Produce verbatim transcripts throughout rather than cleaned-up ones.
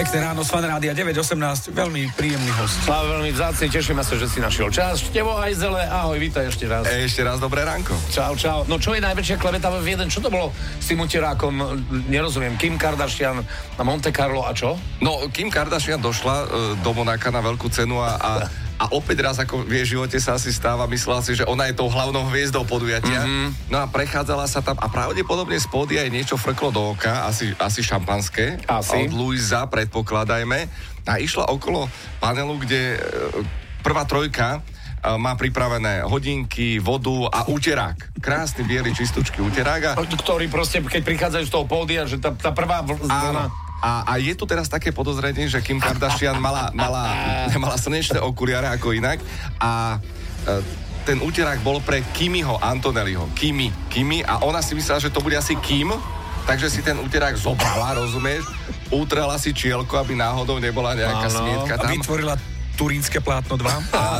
Pekné ráno z Fan Rádia deväť osemnásť, veľmi príjemný host. A veľmi vzácne, tešíme sa, že si našiel čas. Števo Hajzele, ahoj, vítaj ešte raz. E, ešte raz dobré ránko. Čau, čau. No čo je najväčšia kleveta v jeden? Čo to bolo s tým uterákom? Nerozumiem. Kim Kardashian na Monte Carlo a čo? No, Kim Kardashian došla e, do Monáka na veľkú cenu a, a, a opäť raz, ako v jej živote sa asi stáva, myslela si, že ona je tou hlavnou hviezdou podujatia. Mm-hmm. No a prechádzala sa tam a pravdepodobne z pódia jej niečo frklo do oka, asi, asi šampanské. Asi. Od Luisa, predpokladajme. A išla okolo panelu, kde e, prvá trojka má pripravené hodinky, vodu a uterák. Krásny, biely, čistúčky uterák. A... Ktorý proste, keď prichádzajú z toho pódia, že tá, tá prvá vlna... A, a je tu teraz také podozrenie, že Kim Kardashian mala, mala, mala slnečné okuliare ako inak a e, ten uterák bol pre Kimiho Antonelliho. Kimi, Kimi a ona si myslela, že to bude asi Kim, takže si ten uterák zobrala, rozumieš? Utrela si čielko, aby náhodou nebola nejaká Áno. smietka tam. A vytvorila Turínske plátno dva. A,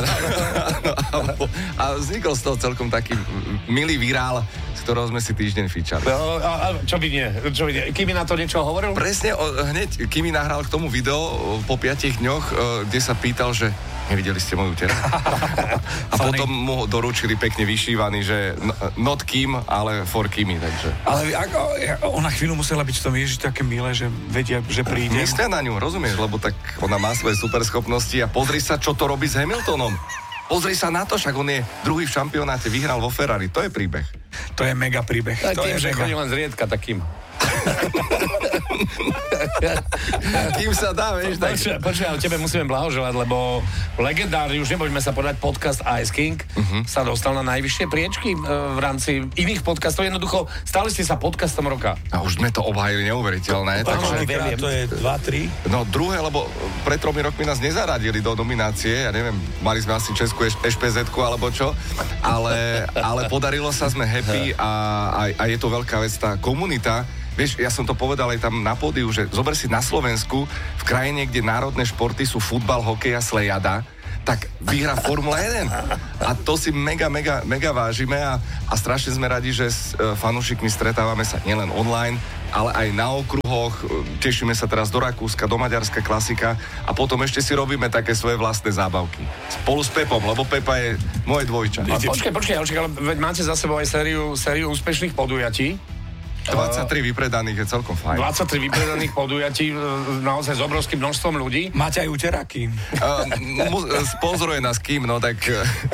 a vznikol z toho celkom taký milý virál, z ktorého sme si týždeň fičali. No, a, a čo by nie? Čo by nie? Kimi na to niečo hovoril? Presne, o, hneď Kimi nahral k tomu video po piatich dňoch, kde sa pýtal, že nevideli ste moju terák? A potom mu doručili pekne vyšívaný, že not Kim, ale for Kimi, takže. Ale ako, ona chvíľu musela byť v tom, ježiš, také milé, že vedia, že príde. Myslia na ňu, rozumieš, lebo tak ona má svoje superschopnosti a pozri sa, čo to robí s Hamiltonom. Pozri sa na to, však on je druhý v šampionáte, vyhral vo Ferrari, to je príbeh. To je mega príbeh. Tak To tým, je že mega. chodí len zriedka takým. Kým sa dá, vieš, tak... Počkaj, počkaj, ale tebe musíme blahoželať, lebo legendárny, už nebudeme sa podať, podcast Ice King uh-huh. sa dostal na najvyššie priečky e, v rámci iných podcastov. Jednoducho, stali ste sa podcastom roka. A už sme to obhajili neuveriteľné. Takže Takže, krát, to je dva tri. no druhé, lebo pred tromi rokmi nás nezaradili do nominácie, ja neviem, mali sme asi Českú eš pé zetku alebo čo, ale, ale podarilo sa, sme happy a, a, a je to veľká vec, tá komunita. Vieš, ja som to povedal aj tam na pódiu, že zober si na Slovensku, v krajine, kde národné športy sú futbal, hokej a slejada, tak vyhrá Formula jeden. A to si mega, mega, mega vážime a, a strašne sme radi, že s e, fanúšikmi stretávame sa nielen online, ale aj na okruhoch. Tešíme sa teraz do Rakúska, do Maďarska, klasika a potom ešte si robíme také svoje vlastné zábavky. Spolu s Pepom, lebo Pepa je moje dvojča. A počkaj, počkaj, počkaj, ale veď máte za sebou aj sériu, sériu úspešných podujatí. dvadsaťtri vypredaných je celkom fajn. dvadsaťtri vypredaných podujatí, naozaj s obrovským množstvom ľudí. Máte aj uteráky. Uh, mu, sponzoruje nás Kim, no tak...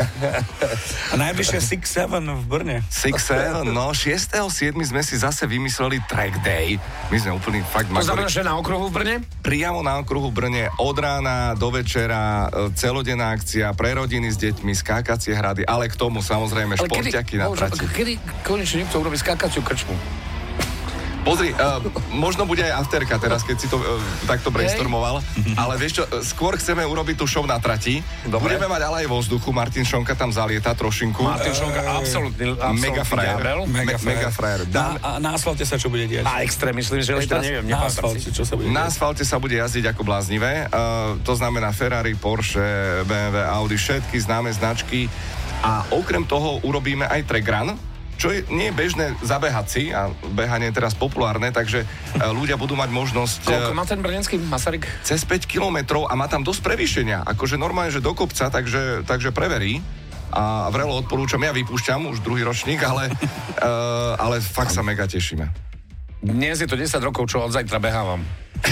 A najbližšie six seven v Brne. six seven, no šiesteho siedmeho sme si zase vymysleli track day. My sme úplný fakt... To znamená, že na okruhu v Brne? Priamo na okruhu v Brne, od rána do večera, celodenná akcia pre rodiny s deťmi, skákacie hrady, ale k tomu samozrejme športiaky na trati. Kedy konečne niekto urobí skákaciu krčmu? Pozri, uh, možno bude aj afterka teraz, keď si to uh, takto brainstormoval, ale vieš čo, skôr chceme urobiť tú show na trati. Dobre. Budeme mať ale aj vo vzduchu, Martin Šonka tam zalieta trošinku. Martin Šonka, absolútny, absolútny Mega frajer. diabel. Mega, mega frajer. Na, a na asfalte sa čo bude diať? Na extrém, myslím, že Ešte to raz, neviem, na nepamätám asfalte, si. čo sa bude Na diať? asfalte sa bude jazdiť ako bláznivé. Uh, to znamená Ferrari, Porsche, bé em vé, Audi, všetky známe značky. A okrem toho urobíme aj track run, čo je, nie je bežné zabehať si a behanie je teraz populárne, takže uh, ľudia budú mať možnosť... Koľko má ten brněnský Masaryk? Cez päť kilometrov a má tam dosť prevýšenia. Akože normálne, že do kopca, takže, takže preverí. A vrelo odporúčam, ja vypúšťam už druhý ročník, ale, uh, ale fakt sa mega tešíme. Dnes je to desať rokov, čo od zajtra behávam.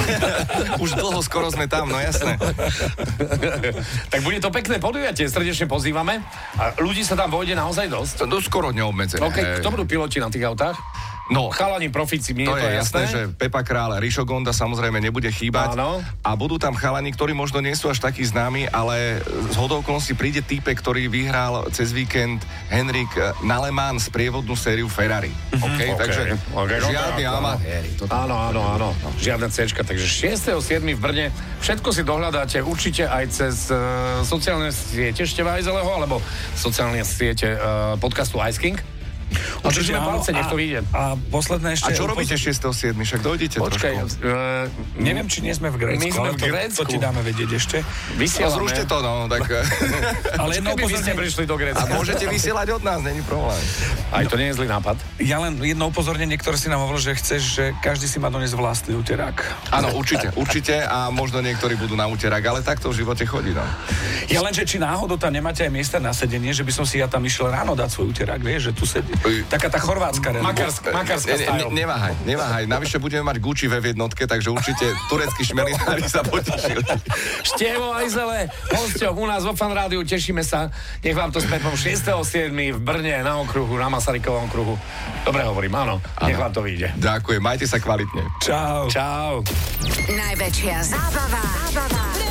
Už dlho skoro sme tam, no jasné. Tak bude to pekné podujatie, srdečne pozývame. A ľudí sa tam vojde naozaj dosť. To skoro neobmedzené. OK, kto budú piloti na tých autách? No, Chalani, profíci, mne to je to je jasné, jasné. že Pepa Král, Rišo Gonda samozrejme nebude chýbať. Áno. A budú tam chalani, ktorí možno nie sú až takí známi, ale z hodou okolností príde týpek, ktorý vyhral cez víkend Henrik na Le Mans sprievodnú sériu Ferrari. Mm-hmm. OK, Okay, takže okay, žiadny no, amatéri. Áno, áno, áno. Žiadne céčka. Takže šiesteho siedmeho v Brne. Všetko si dohľadáte určite aj cez uh, sociálne siete Števa Hajzeleho, alebo sociálne siete uh, podcastu Ice King. Držíme palce, nech to vyjde. A posledné ešte... A čo robíte šiesteho siedmeho Však dojdete Počkaj, trošku. uh, Neviem, či nie sme v Grécku. My sme ale v to- Grécku. To ti dáme vedieť ešte. vysielame. Zrušte to, no. Tak, Ale jedno Keby vy ste upozornenie, prišli do a Grécka. môžete vysielať od nás, není problém. Aj to nie je zlý nápad. ja len jedno upozornenie, ktoré si nám hovoril, že chceš, že každý si má doniesť vlastný uterák. Áno, určite, určite a možno niektorí budú na úterák, ale takto v živote chodí, no. Ja len, že či náhodou tam nemáte aj miesta na sedenie, že by som si ja tam išiel ráno dať svoj uterák, vieš, že tu sedí. Taká tá chorvátska realita. Makarska, makarska Ne, ne, style. neváhaj, neváhaj. Navyše budeme mať Gucci ve v jednotke, takže určite tureckí šmelinári sa potešili. Štievo aj zele, hosťom u nás vo Fan Rádiu, tešíme sa. Nech vám to späť šiesteho siedmeho v Brne na okruhu, na Masarykovom okruhu. Dobre hovorím, áno. Nech vám to vyjde. Ďakujem, majte sa kvalitne. Čau. Čau. Najväčšia zábava, zábava